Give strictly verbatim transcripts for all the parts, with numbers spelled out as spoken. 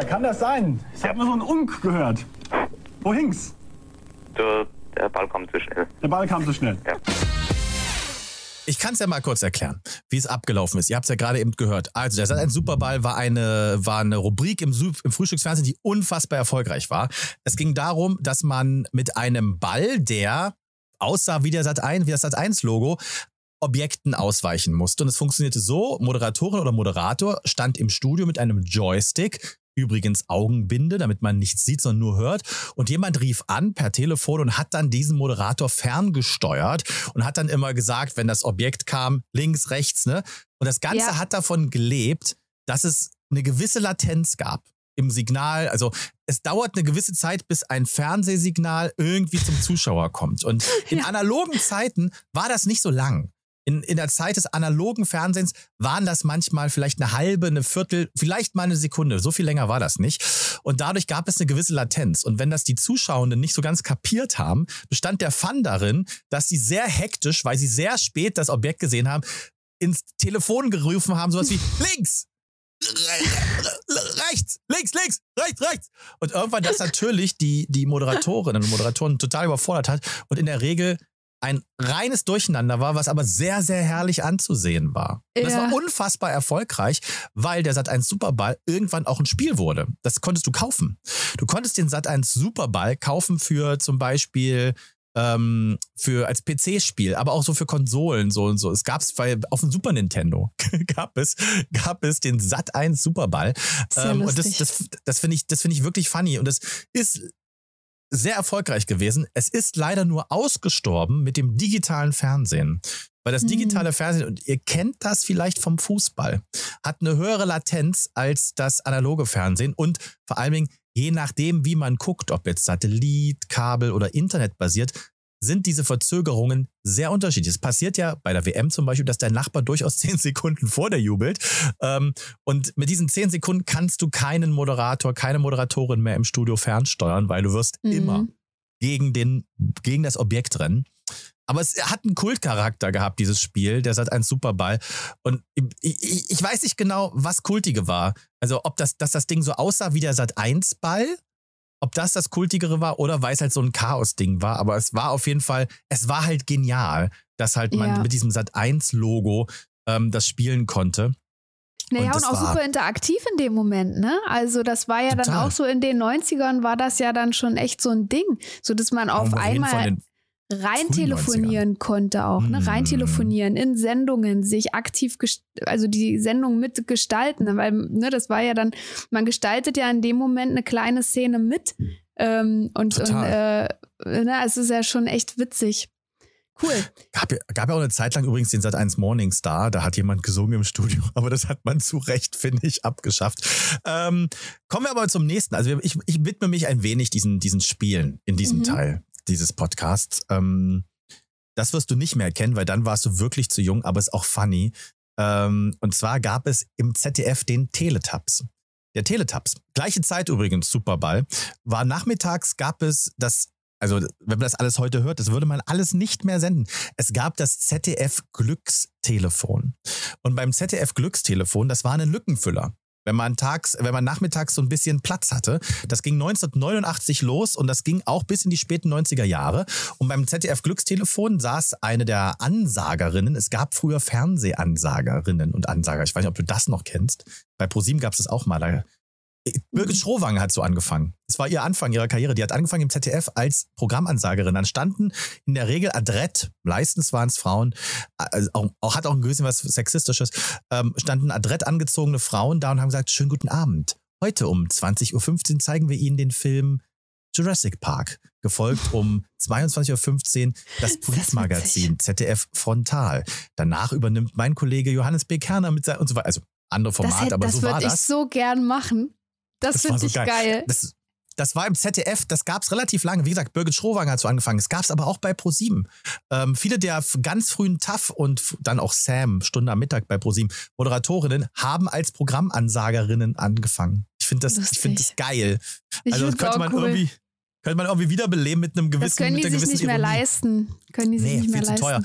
kann das sein? Ich habe nur so einen Unk gehört. Wo hing's? Der, der Ball kam zu schnell. Der Ball kam zu schnell. Ja. Ich kann es ja mal kurz erklären, wie es abgelaufen ist. Ihr habt es ja gerade eben gehört. Also, der Sat eins Superball war eine, war eine Rubrik im, im Frühstücksfernsehen, die unfassbar erfolgreich war. Es ging darum, dass man mit einem Ball, der aussah wie der Sat eins, wie das Sat eins Logo, Objekten ausweichen musste. Und es funktionierte so, Moderatorin oder Moderator stand im Studio mit einem Joystick, übrigens Augenbinde, damit man nichts sieht, sondern nur hört. Und jemand rief an per Telefon und hat dann diesen Moderator ferngesteuert und hat dann immer gesagt, wenn das Objekt kam, links, rechts, ne? Und das Ganze ja. hat davon gelebt, dass es eine gewisse Latenz gab im Signal. Also es dauert eine gewisse Zeit, bis ein Fernsehsignal irgendwie zum Zuschauer kommt. Und in ja. analogen Zeiten war das nicht so lang. In, in der Zeit des analogen Fernsehens waren das manchmal vielleicht eine halbe, eine Viertel, vielleicht mal eine Sekunde. So viel länger war das nicht. Und dadurch gab es eine gewisse Latenz. Und wenn das die Zuschauenden nicht so ganz kapiert haben, bestand der Fun darin, dass sie sehr hektisch, weil sie sehr spät das Objekt gesehen haben, ins Telefon gerufen haben, sowas wie links, rechts, links, links, rechts, rechts. Und irgendwann das natürlich die, die Moderatorinnen und Moderatoren total überfordert hat und in der Regel ein reines Durcheinander war, was aber sehr, sehr herrlich anzusehen war. Und das ja. war unfassbar erfolgreich, weil der Sat eins Superball irgendwann auch ein Spiel wurde. Das konntest du kaufen. Du konntest den Sat eins Superball kaufen für zum Beispiel ähm, für als P C-Spiel, aber auch so für Konsolen so und so. Es gab es auf dem Super Nintendo gab es gab es den Sat eins Superball. Ähm, und das das das finde ich das finde ich wirklich funny und das ist sehr erfolgreich gewesen. Es ist leider nur ausgestorben mit dem digitalen Fernsehen. Weil das digitale Fernsehen, und ihr kennt das vielleicht vom Fußball, hat eine höhere Latenz als das analoge Fernsehen und vor allen Dingen, je nachdem, wie man guckt, ob jetzt Satellit, Kabel oder Internet basiert, sind diese Verzögerungen sehr unterschiedlich. Es passiert ja bei der W M zum Beispiel, dass dein Nachbar durchaus zehn Sekunden vor dir jubelt. Und mit diesen zehn Sekunden kannst du keinen Moderator, keine Moderatorin mehr im Studio fernsteuern, weil du wirst mhm. immer gegen, den, gegen das Objekt rennen. Aber es hat einen Kultcharakter gehabt, dieses Spiel, der Sat eins Superball. Und ich, ich, ich weiß nicht genau, was Kultige war. Also ob das, dass das Ding so aussah wie der Sat eins Ball, ob das das Kultigere war oder weil es halt so ein Chaos-Ding war. Aber es war auf jeden Fall, es war halt genial, dass halt man ja. mit diesem Sat eins Logo ähm, das spielen konnte. Naja, und, und auch super interaktiv in dem Moment, ne? Also das war ja total. Dann auch so in den neunzigern war das ja dann schon echt so ein Ding, so dass man auf einmal rein telefonieren konnte auch, ne? Rein telefonieren in Sendungen, sich aktiv, gest- also die Sendung mitgestalten, weil, ne, das war ja dann, man gestaltet ja in dem Moment eine kleine Szene mit ähm, und, und äh, ne, es ist ja schon echt witzig. Cool. Gab, gab ja auch eine Zeit lang übrigens den Sat eins Morning Star, da hat jemand gesungen im Studio, aber das hat man zu Recht, finde ich, abgeschafft. Ähm, kommen wir aber zum nächsten. Also ich, ich widme mich ein wenig diesen, diesen Spielen in diesem mhm. Teil dieses Podcasts. Ähm, das wirst du nicht mehr kennen, weil dann warst du wirklich zu jung, aber ist auch funny. Ähm, und zwar gab es im Z D F den Teletubs. Der Teletubs, gleiche Zeit übrigens, Superball, war nachmittags, gab es das, also wenn man das alles heute hört, das würde man alles nicht mehr senden. Es gab das Z D F Glückstelefon. Und beim Z D F Glückstelefon, das war ein Lückenfüller. Wenn man tags, wenn man nachmittags so ein bisschen Platz hatte. Das ging neunzehnhundertneunundachtzig los und das ging auch bis in die späten neunziger Jahre. Und beim Z D F Glückstelefon saß eine der Ansagerinnen. Es gab früher Fernsehansagerinnen und Ansager. Ich weiß nicht, ob du das noch kennst. Bei ProSieben gab es das auch mal. Da Birgit Schrowange hat so angefangen. Das war ihr Anfang ihrer Karriere. Die hat angefangen im Z D F als Programmansagerin. Dann standen in der Regel adrett, meistens waren es Frauen, also auch, auch hat auch ein bisschen was Sexistisches, ähm, standen adrett angezogene Frauen da und haben gesagt, schönen guten Abend. Heute um zwanzig Uhr fünfzehn zeigen wir Ihnen den Film Jurassic Park. Gefolgt um zweiundzwanzig Uhr fünfzehn das Politmagazin Z D F Frontal. Danach übernimmt mein Kollege Johannes B. Kerner mit seinem und so weiter. Also andere Formate, hätte, aber so war das. Das würde ich so gern machen. Das, das finde so ich geil. geil. Das, das war im Z D F, das gab es relativ lange. Wie gesagt, Birgit Schrowange hat so angefangen. Es gab es aber auch bei ProSieben. Ähm, viele der ganz frühen T A F und dann auch Sam, Stunde am Mittag bei ProSieben, Moderatorinnen, haben als Programmansagerinnen angefangen. Ich finde das, ich find das geil. Ich also das könnte man cool. irgendwie... Könnte man irgendwie wiederbeleben mit einem gewissen, das können mit die einer sich gewissen nicht mehr Ironie. leisten. Können die sich nee, nicht mehr viel leisten. zu teuer.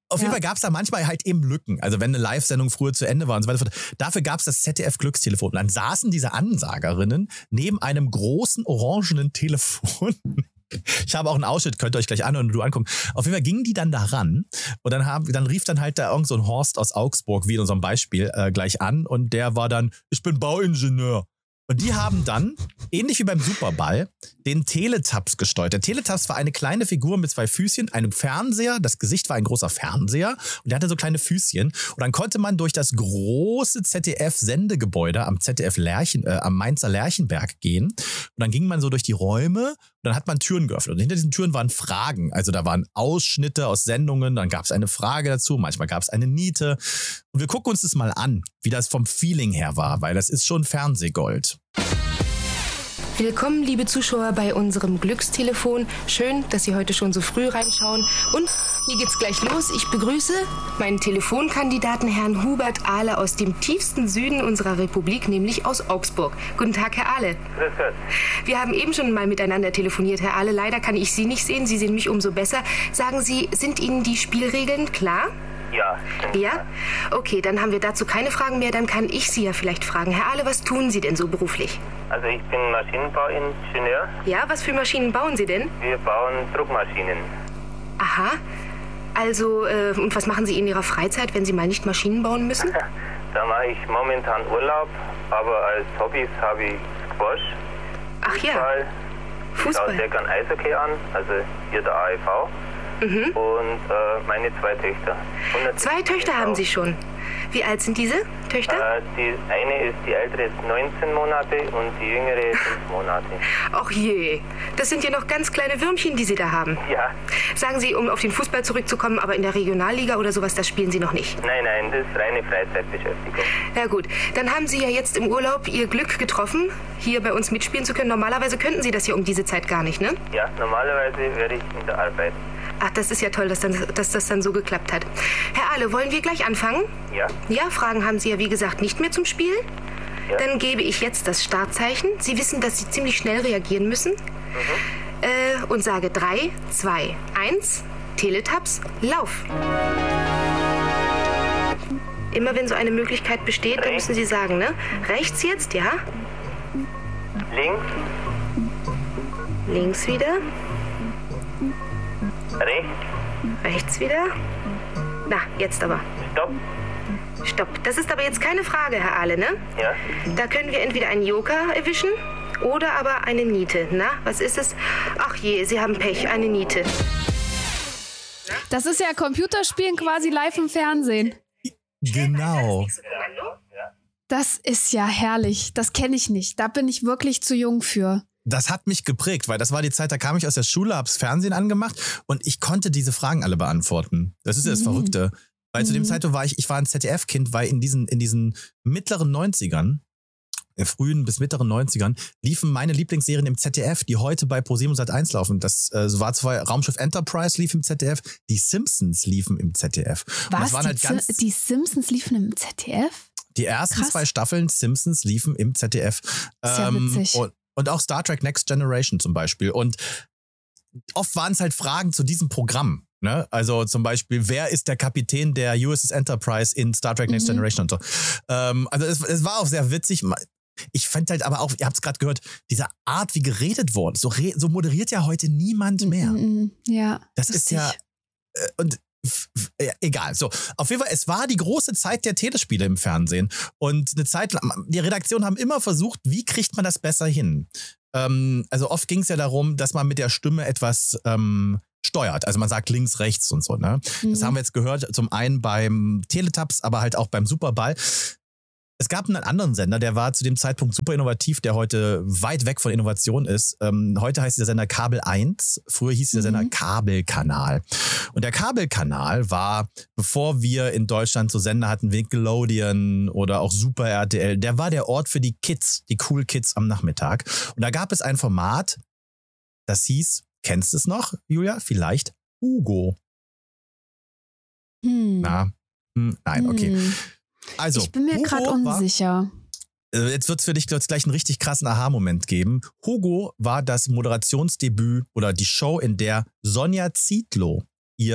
Auf jeden Ja. Fall gab es da manchmal halt eben Lücken. Also wenn eine Live-Sendung früher zu Ende war und so weiter. Dafür gab es das Z D F-Glückstelefon. Und dann saßen diese Ansagerinnen neben einem großen orangenen Telefon. Ich habe auch einen Ausschnitt, könnt ihr euch gleich anhören und du angucken. Auf jeden Fall gingen die dann daran und dann, haben, dann rief dann halt da irgend so ein Horst aus Augsburg, wie in unserem Beispiel, äh, gleich an und der war dann, ich bin Bauingenieur. Und die haben dann, ähnlich wie beim Superball, den Teletubs gesteuert. Der Teletubs war eine kleine Figur mit zwei Füßchen, einem Fernseher, das Gesicht war ein großer Fernseher und der hatte so kleine Füßchen. Und dann konnte man durch das große Z D F-Sendegebäude am Z D F Lerchen, äh, am Mainzer Lerchenberg gehen. Und dann ging man so durch die Räume und dann hat man Türen geöffnet. Und hinter diesen Türen waren Fragen. Also da waren Ausschnitte aus Sendungen, dann gab es eine Frage dazu, manchmal gab es eine Niete. Und wir gucken uns das mal an, wie das vom Feeling her war, weil das ist schon Fernsehgold. Willkommen, liebe Zuschauer, bei unserem Glückstelefon. Schön, dass Sie heute schon so früh reinschauen. Und hier geht's gleich los. Ich begrüße meinen Telefonkandidaten, Herrn Hubert Ahle aus dem tiefsten Süden unserer Republik, nämlich aus Augsburg. Guten Tag, Herr Ahle. Grüß Gott. Wir haben eben schon mal miteinander telefoniert, Herr Ahle. Leider kann ich Sie nicht sehen. Sie sehen mich umso besser. Sagen Sie, sind Ihnen die Spielregeln klar? Ja. Ja? Okay, dann haben wir dazu keine Fragen mehr. Dann kann ich Sie ja vielleicht fragen. Herr Ahle, was tun Sie denn so beruflich? Also ich bin Maschinenbauingenieur. Ja, was für Maschinen bauen Sie denn? Wir bauen Druckmaschinen. Aha. Also, äh, und was machen Sie in Ihrer Freizeit, wenn Sie mal nicht Maschinen bauen müssen? Da mache ich momentan Urlaub, aber als Hobbys habe ich Squash, Ach ja, Fußball. Ich schaue Fußball. sehr gern Eishockey an, also hier der A E V. Mhm. Und äh, meine zwei Töchter. Zwei Töchter haben Sie schon. Wie alt sind diese Töchter? Äh, die eine ist, die ältere ist neunzehn Monate und die jüngere fünf Monate. Ach je, das sind ja noch ganz kleine Würmchen, die Sie da haben. Ja. Sagen Sie, um auf den Fußball zurückzukommen, aber in der Regionalliga oder sowas, das spielen Sie noch nicht. Nein, nein, das ist reine Freizeitbeschäftigung. Na gut, dann haben Sie ja jetzt im Urlaub Ihr Glück getroffen, hier bei uns mitspielen zu können. Normalerweise könnten Sie das ja um diese Zeit gar nicht, ne? Ja, normalerweise wäre ich in der Arbeit. Ach, das ist ja toll, dass, dann, dass das dann so geklappt hat. Herr Ahle, wollen wir gleich anfangen? Ja. Ja, Fragen haben Sie ja wie gesagt nicht mehr zum Spiel. Ja. Dann gebe ich jetzt das Startzeichen. Sie wissen, dass Sie ziemlich schnell reagieren müssen. Mhm. Äh, und sage drei, zwei, eins, Teletubs, Lauf. Immer wenn so eine Möglichkeit besteht, dann müssen Sie sagen, ne? Rechts jetzt, ja? Links, Links wieder, rechts, rechts wieder. Na, jetzt aber. Stopp. Stopp. Das ist aber jetzt keine Frage, Herr Ahle, ne? Ja. Da können wir entweder einen Joker erwischen oder aber eine Niete. Na, was ist es? Ach je, Sie haben Pech, eine Niete. Das ist ja Computerspielen quasi live im Fernsehen. Genau. Das ist ja herrlich. Das kenne ich nicht. Da bin ich wirklich zu jung für. Das hat mich geprägt, weil das war die Zeit, da kam ich aus der Schule, hab's Fernsehen angemacht und ich konnte diese Fragen alle beantworten. Das ist ja das Mhm. Verrückte. Weil Mhm. zu dem Zeitpunkt war ich, ich war ein Z D F-Kind, weil in diesen, in diesen mittleren neunzigern, äh, frühen bis mittleren neunzigern, liefen meine Lieblingsserien im Z D F, die heute bei ProSieben und Sat eins laufen. Das äh, war zwar Raumschiff Enterprise lief im Z D F, die Simpsons liefen im Z D F. Und Was? das waren Die, halt ganz, Sim- die Simpsons liefen im Z D F? die ersten Krass. zwei Staffeln Simpsons liefen im Z D F. Ist ja witzig. und, und auch Star Trek Next Generation zum Beispiel. Und oft waren es halt Fragen zu diesem Programm. Ne? Also zum Beispiel, wer ist der Kapitän der U S S Enterprise in Star Trek Next Mhm. Generation und so. Ähm, also es, es war auch sehr witzig. Ich fand halt aber auch, ihr habt es gerade gehört, diese Art, wie geredet wurde, so, re, so moderiert ja heute niemand mehr. Mhm. Ja. Das ist lustig. ja, äh, und f- f- ja, egal. So, auf jeden Fall, es war die große Zeit der Telespiele im Fernsehen. Und eine Zeit lang, die Redaktionen haben immer versucht, wie kriegt man das besser hin? Ähm, also oft ging es ja darum, dass man mit der Stimme etwas ähm, steuert. Also man sagt links, rechts und so. Ne? Das Mhm. haben wir jetzt gehört, zum einen beim Teletubs, aber halt auch beim Superball. Es gab einen anderen Sender, der war zu dem Zeitpunkt super innovativ, der heute weit weg von Innovation ist. Ähm, heute heißt dieser Sender Kabel eins. Früher hieß dieser Sender Mhm. Kabelkanal. Und der Kabelkanal war, bevor wir in Deutschland so Sender hatten, wie Nickelodeon oder auch Super R T L, der war der Ort für die Kids, die Cool Kids am Nachmittag. Und da gab es ein Format, das hieß, kennst du es noch, Julia? Vielleicht Hugo. Hm. Na, hm, nein, okay. Hm. Also, Ich bin mir Hugo gerade war- unsicher. Äh, Jetzt wird es für dich jetzt gleich einen richtig krassen Aha-Moment geben. Hugo war das Moderationsdebüt oder die Show, in der Sonja Zietlow ihr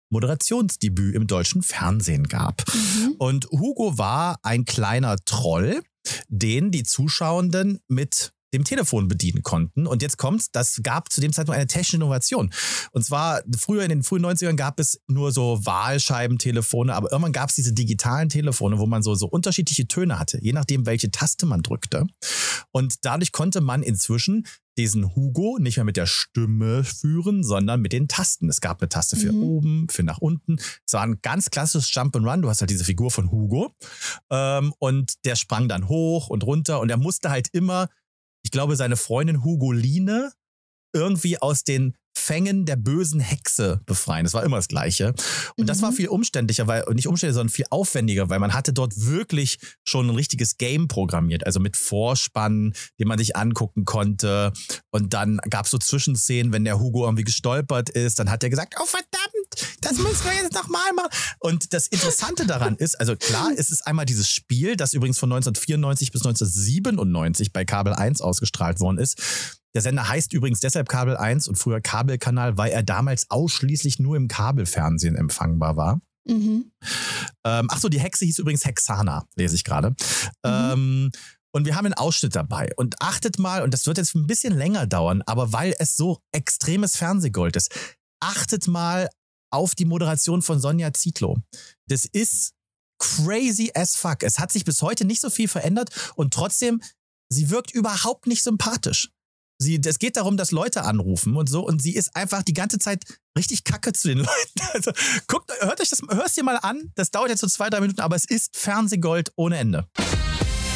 Moderationsdebüt im deutschen Fernsehen gab. Mhm. Und Hugo war ein kleiner Troll, den die Zuschauenden mit dem Telefon bedienen konnten. Und jetzt kommt's, das gab zu dem Zeitpunkt eine technische Innovation. Und zwar, früher in den frühen neunzigern gab es nur so Wahlscheibentelefone, aber irgendwann gab es diese digitalen Telefone, wo man so, so unterschiedliche Töne hatte, je nachdem, welche Taste man drückte. Und dadurch konnte man inzwischen diesen Hugo nicht mehr mit der Stimme führen, sondern mit den Tasten. Es gab eine Taste für mhm. oben, für nach unten. Es war ein ganz klassisches Jump and Run. Du hast halt diese Figur von Hugo. Ähm, und der sprang dann hoch und runter und er musste halt immer, ich glaube, seine Freundin Hugoline irgendwie aus den Fängen der bösen Hexe befreien. Das war immer das Gleiche. Und mhm. das war viel umständlicher, weil, nicht umständlicher, sondern viel aufwendiger, weil man hatte dort wirklich schon ein richtiges Game programmiert, also mit Vorspann, den man sich angucken konnte. Und dann gab es so Zwischenszenen, wenn der Hugo irgendwie gestolpert ist, dann hat er gesagt, oh verdammt, das müssen wir jetzt nochmal machen. Und das Interessante daran ist, also klar, es ist einmal dieses Spiel, das übrigens von neunzehnhundertvierundneunzig bis neunzehnhundertsiebenundneunzig bei Kabel eins ausgestrahlt worden ist. Der Sender heißt übrigens deshalb Kabel eins und früher Kabelkanal, weil er damals ausschließlich nur im Kabelfernsehen empfangbar war. Mhm. Ähm, ach so, die Hexe hieß übrigens Hexana, lese ich gerade. Mhm. Ähm, und wir haben einen Ausschnitt dabei. Und achtet mal, und das wird jetzt ein bisschen länger dauern, aber weil es so extremes Fernsehgold ist, achtet mal auf die Moderation von Sonja Zietlow. Das ist crazy as fuck. Es hat sich bis heute nicht so viel verändert und trotzdem, sie wirkt überhaupt nicht sympathisch. Sie, es geht darum, dass Leute anrufen und so und sie ist einfach die ganze Zeit richtig kacke zu den Leuten. Also guckt, hört euch das, hörst dir mal an. Das dauert jetzt so zwei, drei Minuten, aber es ist Fernsehgold ohne Ende.